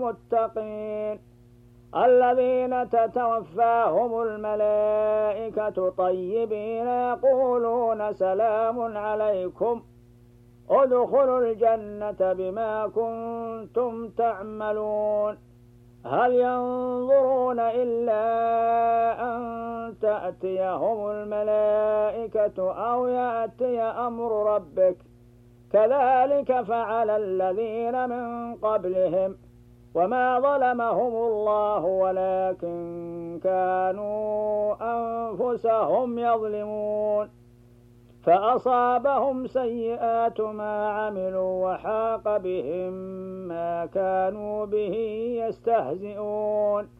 المتقين الذين تتوفاهم الملائكة طيبين يقولون سلام عليكم ادخلوا الجنة بما كنتم تعملون هل ينظرون إلا أن تأتيهم الملائكة أو يأتي أمر ربك كذلك فعل الذين من قبلهم وما ظلمهم الله ولكن كانوا أنفسهم يظلمون فأصابهم سيئات ما عملوا وحاق بهم ما كانوا به يستهزئون